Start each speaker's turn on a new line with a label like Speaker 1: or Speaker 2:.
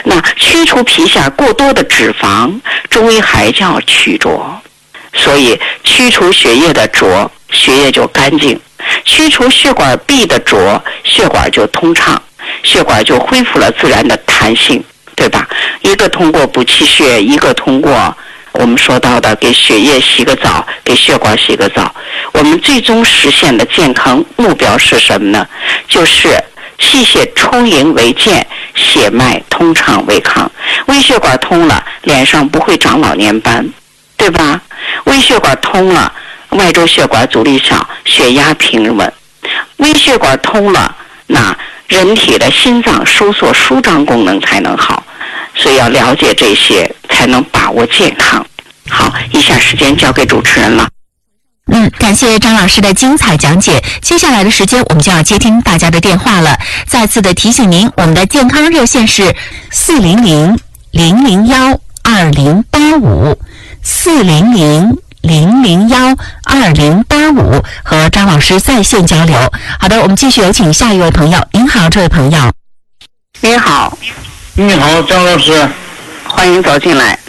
Speaker 1: 那驱除皮下过多的脂肪，中医还叫去浊。所以驱除血液的浊，血液就干净；驱除血管壁的浊，血管就通畅，血管就恢复了自然的弹性，对吧？一个通过补气血，一个通过我们说到的给血液洗个澡，给血管洗个澡。我们最终实现的健康目标是什么呢？就是气血充盈为健，血脉通畅为康。微血管通了，脸上不会长老年斑，对吧？微血管通了，外周血管阻力少，血压平稳。微血管通了，那人体的心脏收缩舒张功能才能好。所以要了解这些，才能把握健康。好，以下时间交给主持人了。
Speaker 2: 感谢张老师的精彩讲解。接下来的时间我们就要接听大家的电话了。再次的提醒您，我们的健康热线是400-001-2085，400-001-2085，和张老师在线交流。好的，我们继续有请下一位朋友。您好，这位朋友。
Speaker 1: 您好。
Speaker 3: 你好，张老师。
Speaker 1: 欢迎走进来。